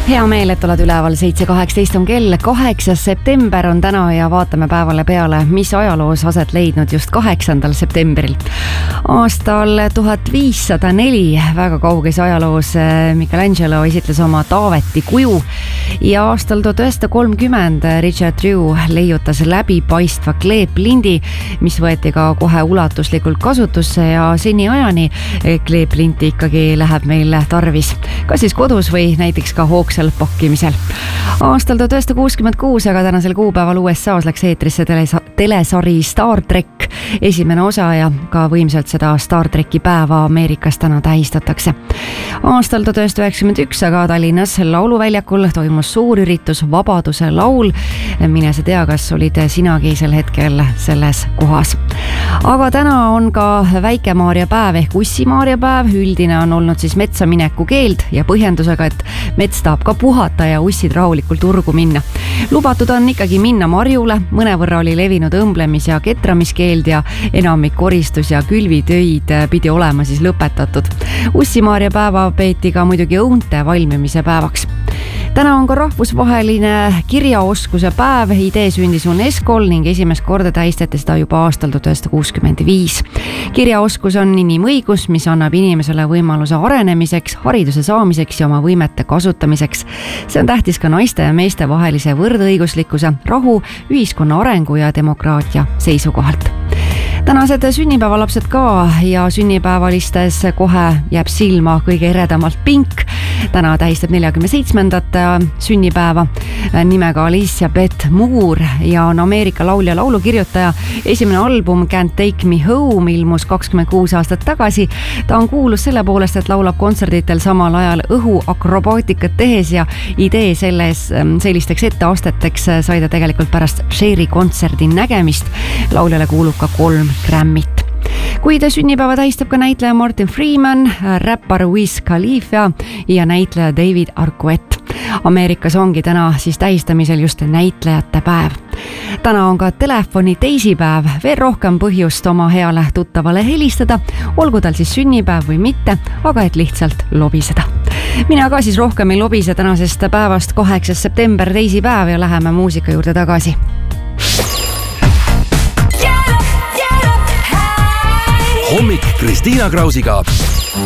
Hea meel, et oled üleval. 7.18 on kell, 8. september on täna ja vaatame päevale peale, mis ajaloos aset leidnud just 8. septembril. Aastal 1504 väga kauges ajaloos Michelangelo esitles oma Taaveti kuju ja aastal 1930 Richard Drew leiutas läbipaistva kleeplindi, mis võeti ka kohe ulatuslikult kasutusse ja seniajani kleeplinti ikkagi läheb meil tarvis. Kas siis kodus või näiteks ka hoogsal pakkimisel. Aastal 1966, aga tänasel kuupäeval USA's läks eetrisse telesari Star Trek esimene osa ja ka võimsalt seda Star Treki päeva Ameerikas täna tähistatakse. Aastal 1991, aga Tallinnas Lauluväljakul toimus suur üritus Vabaduse laul. Mine sa tea, kas olid sinagi sel hetkel selles kohas. Aga täna on ka Väike-Maarja päev ehk Ussi-Maarja päev. Üldine on olnud siis metsa mineku keeld ja põhjendusega, et mets tahab ka puhata ja ussid rahulikult turgu minna. Lubatud on ikkagi minna marjule, mõnevõrra oli levinud õmblemis- ja ketramiskeeld ja enamik koristus- ja külvitöid pidi olema siis lõpetatud. Ussi-Maarja päeva peeti ka muidugi õunte valmimise päevaks. Täna on ka rahvusvaheline kirjaoskuse päev. Idee sündis UNESCOl ning esimest korda tähistati seda juba aastal 1965. Kirjaoskus on inimõigus, mis annab inimesele võimaluse arenemiseks, hariduse saamiseks ja oma võimete kasutamiseks. See on tähtis ka naiste ja meeste vahelise võrdõiguslikkuse, rahu, ühiskonna arengu ja demokraatia seisukohalt. Tänased sünnipäevalapsed ka ja sünnipäevalistes kohe jääb silma kõige eredamalt Pink. Täna tähistab 47. sünnipäeva nimega Alicia Beth Moore ja on Ameerika laulja laulukirjutaja. Esimene album Can't Take Me Home ilmus 26 aastat tagasi. Ta on kuulus selle poolest, et laulab kontserditel samal ajal õhuakrobaatikat tehes ja idee sellisteks etteasteteks sai ta tegelikult pärast Cheri kontserdi nägemist. Lauljale kuulub ka 3 Grammit. Kuid sünnipäeva tähistab ka näitleja Martin Freeman, räppar Wiz Khalifa ja näitleja David Arquette. Ameerikas ongi täna siis tähistamisel just näitlejate päev. Täna on ka telefoni teisipäev, veel rohkem põhjust oma heale tuttavale helistada, olgu tal siis sünnipäev või mitte, aga et lihtsalt lobiseda. Mina ka siis rohkem ei lobise tänasest päevast 8. september teisipäev ja läheme muusika juurde tagasi. Hommik Kristiina Krausiga